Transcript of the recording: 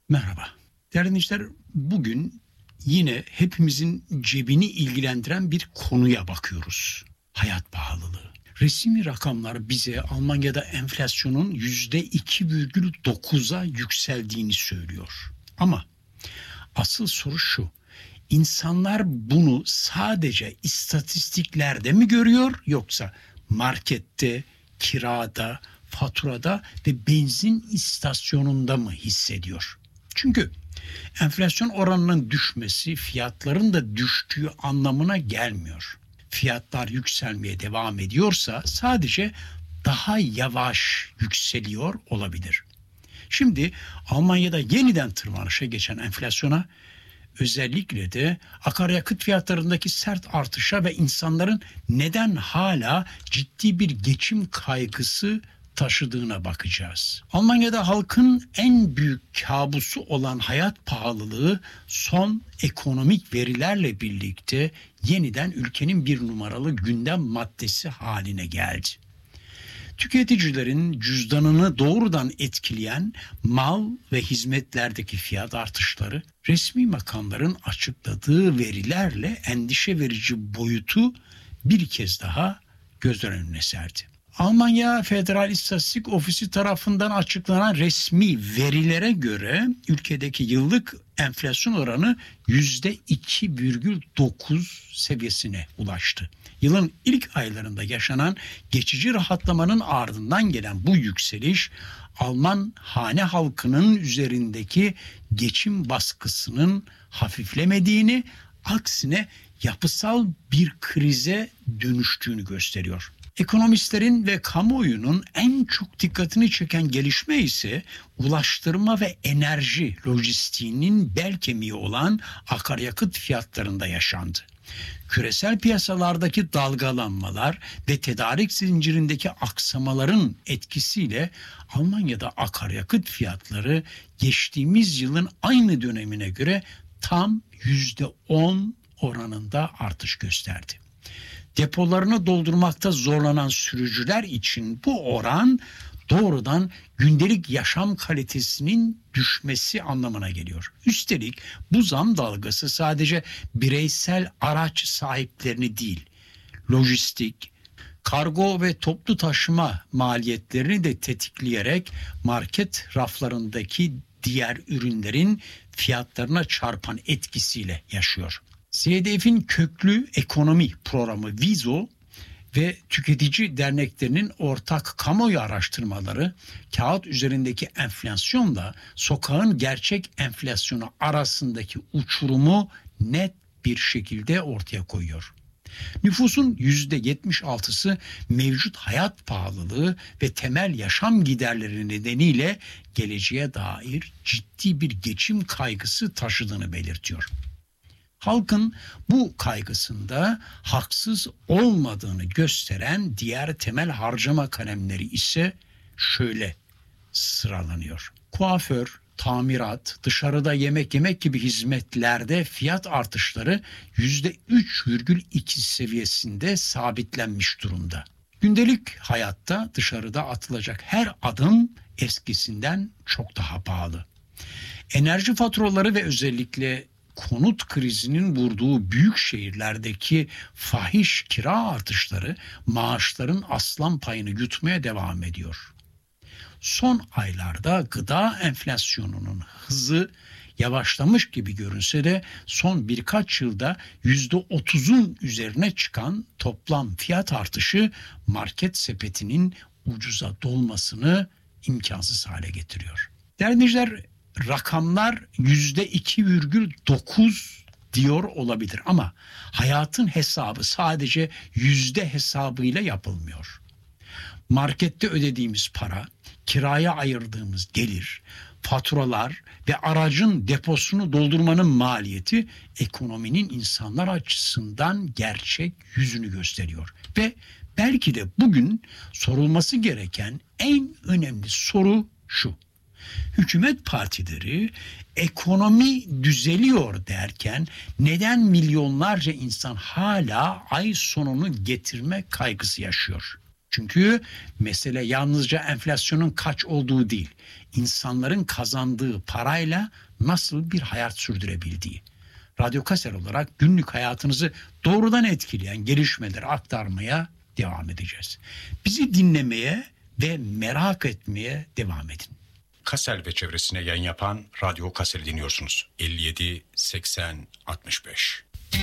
Merhaba. Değerli dinleyiciler, bugün yine hepimizin cebini ilgilendiren bir konuya bakıyoruz. Hayat pahalılığı. Resmi rakamlar bize Almanya'da enflasyonun %2,9'a yükseldiğini söylüyor. Ama asıl soru şu: İnsanlar bunu sadece istatistiklerde mi görüyor, yoksa markette, kirada, faturada ve benzin istasyonunda mı hissediyor? Çünkü enflasyon oranının düşmesi fiyatların da düştüğü anlamına gelmiyor. Fiyatlar yükselmeye devam ediyorsa sadece daha yavaş yükseliyor olabilir. Şimdi Almanya'da yeniden tırmanışa geçen enflasyona, özellikle de akaryakıt fiyatlarındaki sert artışa ve insanların neden hala ciddi bir geçim kaygısı taşıdığına bakacağız. Almanya'da halkın en büyük kabusu olan hayat pahalılığı son ekonomik verilerle birlikte yeniden ülkenin bir numaralı gündem maddesi haline geldi. Tüketicilerin cüzdanını doğrudan etkileyen mal ve hizmetlerdeki fiyat artışları, resmi makamların açıkladığı verilerle endişe verici boyutu bir kez daha gözler önüne serdi. Almanya Federal İstatistik Ofisi tarafından açıklanan resmi verilere göre ülkedeki yıllık enflasyon oranı %2,9 seviyesine ulaştı. Yılın ilk aylarında yaşanan geçici rahatlamanın ardından gelen bu yükseliş, Alman hane halkının üzerindeki geçim baskısının hafiflemediğini, aksine yapısal bir krize dönüştüğünü gösteriyor. Ekonomistlerin ve kamuoyunun en çok dikkatini çeken gelişme ise ulaştırma ve enerji lojistiğinin bel kemiği olan akaryakıt fiyatlarında yaşandı. Küresel piyasalardaki dalgalanmalar ve tedarik zincirindeki aksamaların etkisiyle Almanya'da akaryakıt fiyatları geçtiğimiz yılın aynı dönemine göre tam %10 oranında artış gösterdi. Depolarını doldurmakta zorlanan sürücüler için bu oran doğrudan gündelik yaşam kalitesinin düşmesi anlamına geliyor. Üstelik bu zam dalgası sadece bireysel araç sahiplerini değil, lojistik, kargo ve toplu taşıma maliyetlerini de tetikleyerek market raflarındaki diğer ürünlerin fiyatlarına çarpan etkisiyle yaşıyor. SDF'in köklü ekonomi programı Viso ve tüketici derneklerinin ortak kamuoyu araştırmaları, kağıt üzerindeki enflasyonla sokağın gerçek enflasyonu arasındaki uçurumu net bir şekilde ortaya koyuyor. Nüfusun %76'sı mevcut hayat pahalılığı ve temel yaşam giderleri nedeniyle geleceğe dair ciddi bir geçim kaygısı taşıdığını belirtiyor. Halkın bu kaygısında haksız olmadığını gösteren diğer temel harcama kalemleri ise şöyle sıralanıyor. Kuaför, tamirat, dışarıda yemek yemek gibi hizmetlerde fiyat artışları %3,2 seviyesinde sabitlenmiş durumda. Gündelik hayatta dışarıda atılacak her adım eskisinden çok daha pahalı. Enerji faturaları ve özellikle konut krizinin vurduğu büyük şehirlerdeki fahiş kira artışları maaşların aslan payını yutmaya devam ediyor. Son aylarda gıda enflasyonunun hızı yavaşlamış gibi görünse de son birkaç yılda %30'un üzerine çıkan toplam fiyat artışı market sepetinin ucuza dolmasını imkansız hale getiriyor. Değerli dinleyiciler, rakamlar %2,9 diyor olabilir ama hayatın hesabı sadece yüzde hesabıyla yapılmıyor. Markette ödediğimiz para, kiraya ayırdığımız gelir, faturalar ve aracın deposunu doldurmanın maliyeti ekonominin insanlar açısından gerçek yüzünü gösteriyor. Ve belki de bugün sorulması gereken en önemli soru şu: hükümet partileri ekonomi düzeliyor derken neden milyonlarca insan hala ay sonunu getirme kaygısı yaşıyor? Çünkü mesele yalnızca enflasyonun kaç olduğu değil, insanların kazandığı parayla nasıl bir hayat sürdürebildiği. Radyo Kaser olarak günlük hayatınızı doğrudan etkileyen gelişmeleri aktarmaya devam edeceğiz. Bizi dinlemeye ve merak etmeye devam edin. Kassel ve çevresine yayın yapan Radyo Kassel'i dinliyorsunuz. 57 80 65.